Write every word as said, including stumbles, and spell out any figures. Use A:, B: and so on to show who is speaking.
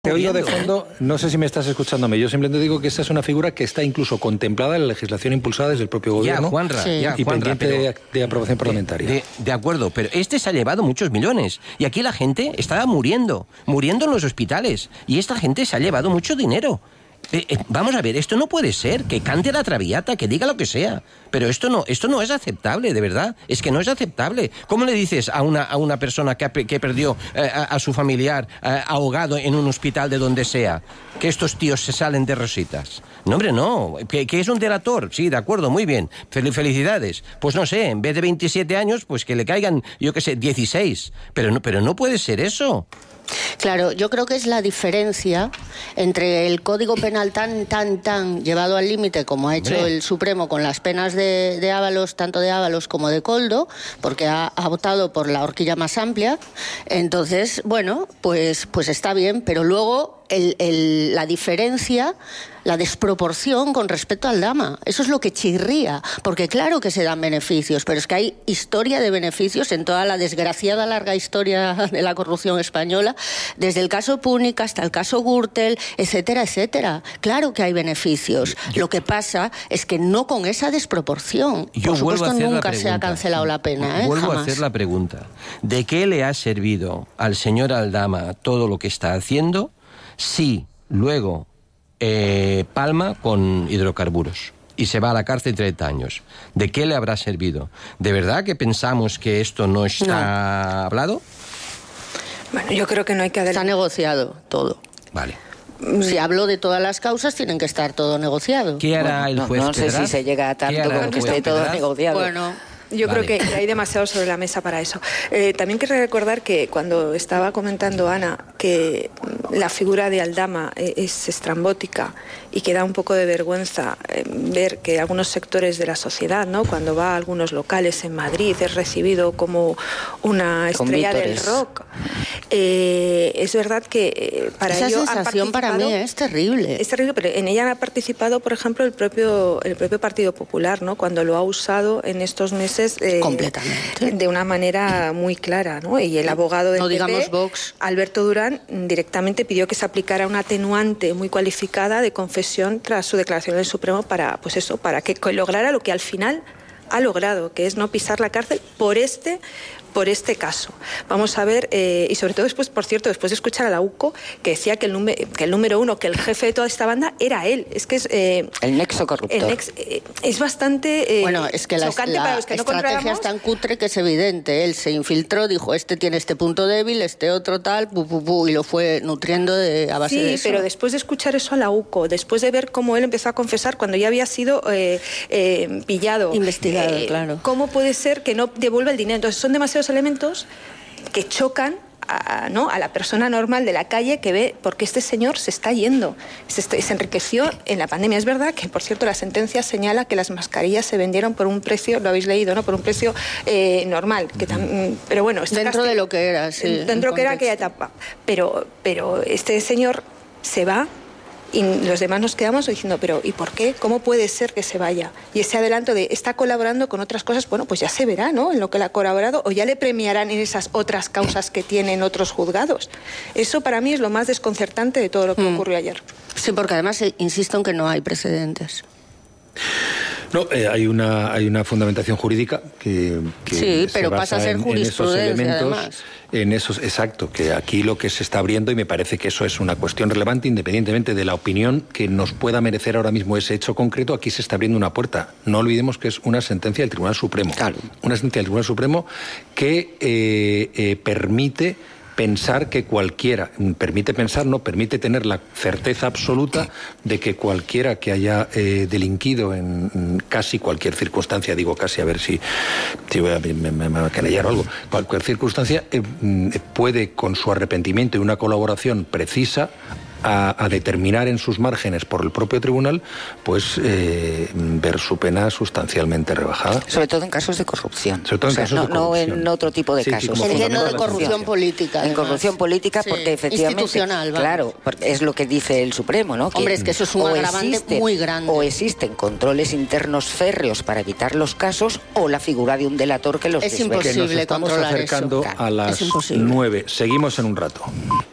A: Te oigo de fondo, no sé si me estás escuchándome. Yo simplemente digo que esta es una figura que está incluso contemplada en la legislación impulsada desde el propio gobierno.
B: Ya, Juanra,
A: sí.
B: ya,
A: y
B: Juanra,
A: pendiente
B: pero,
A: de, de aprobación parlamentaria.
B: De, de acuerdo, pero este se ha llevado muchos millones. Y aquí la gente estaba muriendo, muriendo en los hospitales. Y esta gente se ha llevado mucho dinero. Eh, eh, vamos a ver, esto no puede ser, que cante la Traviata, que diga lo que sea, pero esto no, esto no es aceptable, de verdad, es que no es aceptable. ¿Cómo le dices a una, a una persona que, ha, que perdió eh, a, a su familiar eh, ahogado en un hospital de donde sea, que estos tíos se salen de rositas? No, hombre, no, que, que es un delator, sí, de acuerdo, muy bien, Fel- felicidades. Pues no sé, en vez de veintisiete años, pues que le caigan, yo qué sé, dieciséis, pero no, pero no puede ser eso.
C: Claro, yo creo que es la diferencia entre el Código Penal tan, tan, tan llevado al límite como ha hecho
B: Hombre.
C: el Supremo con las penas de, de Ábalos, tanto de Ábalos como de Koldo, porque ha, ha votado por la horquilla más amplia. Entonces, bueno, pues, pues está bien, pero luego el, el, la diferencia, la desproporción con respecto al Dama, eso es lo que chirría, porque claro que se dan beneficios, pero es que hay historia de beneficios en toda la desgraciada larga historia de la corrupción española, desde el caso Púnica hasta el caso Gürtel, etcétera, etcétera. Claro que hay beneficios. Lo que pasa es que no con esa desproporción.
B: Yo
C: Por supuesto,
B: vuelvo a hacer
C: nunca
B: la
C: se ha cancelado la pena, ¿eh?
B: Vuelvo
C: Jamás.
B: a hacer la pregunta. ¿De qué le ha servido al señor Aldama todo lo que está haciendo si luego eh, palma con hidrocarburos y se va a la cárcel treinta años? ¿De qué le habrá servido? ¿De verdad que pensamos que esto no está no. hablado?
D: Bueno, yo creo que no hay que adelantar.
C: Está negociado todo.
B: Vale.
C: Si hablo de todas las causas, tienen que estar todo negociado.
B: ¿Qué hará
E: bueno,
B: el juez
E: No, no sé
B: Pedraz?
E: si se llega a tanto
B: con
E: con que esté todo
B: Pedraz?
E: negociado.
C: Bueno...
D: Yo
B: Vale.
D: creo que hay demasiado sobre la mesa para eso. Eh, también quiero recordar que cuando estaba comentando Ana que la figura de Aldama es estrambótica y que da un poco de vergüenza eh, ver que algunos sectores de la sociedad, ¿no? Cuando va a algunos locales en Madrid es recibido como una estrella del rock. Eh, es verdad que eh, para
C: Esa
D: ello
C: sensación para mí es terrible.
D: Es terrible, pero en ella ha participado, por ejemplo, el propio el propio Partido Popular, ¿no? Cuando lo ha usado en estos meses Eh,
C: completamente
D: de una manera muy clara, ¿no? Y el abogado del
C: no
D: P P,
C: digamos Vox,
D: Alberto Durán, directamente pidió que se aplicara una atenuante muy cualificada de confesión tras su declaración en el Supremo para, pues eso, para que lograra lo que al final ha logrado, que es no pisar la cárcel por este por este caso. Vamos a ver, eh, y sobre todo después, por cierto, después de escuchar a la U C O, que decía que el, número, que el número uno, que el jefe de toda esta banda era él. Es que es... Eh,
E: el nexo corruptor.
D: El nex, eh, es bastante eh,
C: bueno, es que la,
D: chocante
C: la
D: para los que no
C: estrategia es tan cutre que es evidente. Él se infiltró, dijo, este tiene este punto débil, este otro tal, pu, pu, pu, y lo fue nutriendo de, a base
D: sí,
C: de eso.
D: Sí, pero después de escuchar eso a la U C O, después de ver cómo él empezó a confesar cuando ya había sido eh, eh, pillado,
C: investigado,
D: eh,
C: claro.
D: ¿Cómo puede ser que no devuelva el dinero? Entonces son demasiados elementos que chocan a, ¿no? a la persona normal de la calle que ve porque este señor se está yendo, se, se enriqueció en la pandemia. Es verdad que, por cierto, la sentencia señala que las mascarillas se vendieron por un precio, lo habéis leído, ¿no? Por un precio eh, normal, que tam, pero bueno,
C: dentro
D: castigo,
C: de lo que era, sí,
D: dentro de lo que era aquella etapa. Pero, pero este señor se va. Y los demás nos quedamos diciendo, pero ¿y por qué? ¿Cómo puede ser que se vaya? Y ese adelanto de está colaborando con otras cosas, bueno, pues ya se verá, ¿no? En lo que le ha colaborado, o ya le premiarán en esas otras causas que tienen otros juzgados. Eso para mí es lo más desconcertante de todo lo que mm. ocurrió ayer.
C: Sí, porque además insisto en que no hay precedentes.
A: No, eh, hay una hay una fundamentación jurídica que, que
C: sí,
A: se
C: pero
A: basa
C: pasa a ser
A: en,
C: jurisprudencia,
A: en esos elementos,
C: además.
A: En esos, exacto, que aquí lo que se está abriendo, y me parece que eso es una cuestión relevante, independientemente de la opinión que nos pueda merecer ahora mismo ese hecho concreto, aquí se está abriendo una puerta. No olvidemos que es una sentencia del Tribunal Supremo.
E: Claro.
A: Una sentencia del Tribunal Supremo que eh, eh, permite pensar que cualquiera, permite pensar, no, permite tener la certeza absoluta de que cualquiera que haya eh, delinquido en, en casi cualquier circunstancia, digo casi a ver si, si voy a, me, me, me va a querellar o algo, cualquier circunstancia eh, puede con su arrepentimiento y una colaboración precisa A, a determinar en sus márgenes por el propio tribunal, pues eh, ver su pena sustancialmente rebajada.
E: Sobre todo en casos de corrupción.
A: Sobre todo en
E: o sea,
A: casos
E: no,
A: de corrupción.
E: No en otro tipo de
A: sí,
E: casos.
A: Sí,
C: entiendo de corrupción política.
E: En corrupción política,
C: sí,
E: porque efectivamente.
C: Institucional, vamos.
E: Claro, porque es lo que dice el Supremo, ¿no? Que
C: Hombre, es que eso es un agravante existen, muy grande.
E: O existen controles internos férreos para evitar los casos, o la figura de un delator que los
C: es
E: desvela.
C: imposible
A: que nos estamos
C: controlar
A: acercando
C: eso.
A: a las nueve. Seguimos en un rato.